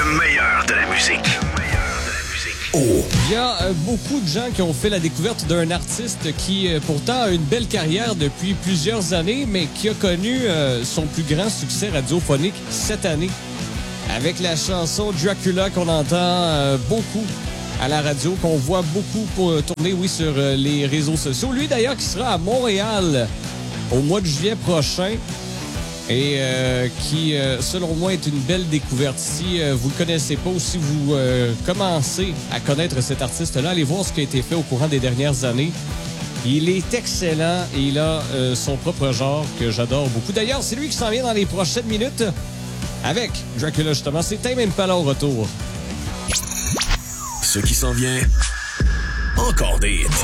Le meilleur de la musique. Il y a beaucoup de gens qui ont fait la découverte d'un artiste qui pourtant a une belle carrière depuis plusieurs années, mais qui a connu son plus grand succès radiophonique cette année. Avec la chanson Dracula qu'on entend beaucoup à la radio, qu'on voit beaucoup tourner, oui, sur les réseaux sociaux. Lui, d'ailleurs, qui sera à Montréal au mois de juillet prochain et qui, selon moi, est une belle découverte. Si vous le connaissez pas ou si vous commencez à connaître cet artiste-là, allez voir ce qui a été fait au courant des dernières années. Il est excellent et il a son propre genre que j'adore beaucoup. D'ailleurs, c'est lui qui s'en vient dans les prochaines minutes avec Dracula, justement. C'est Tame Impala au retour. Ce qui s'en vient, encore des hits.